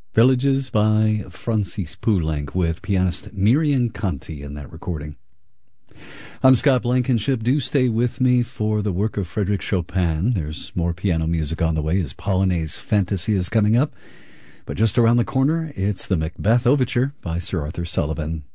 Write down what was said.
Villages by Francis Poulenc with pianist Miriam Conti in that recording. I'm Scott Blankenship. Do stay with me for the work of Frédéric Chopin. There's more piano music on the way as Polonaise Fantasy is coming up. But just around the corner, it's the Macbeth Overture by Sir Arthur Sullivan.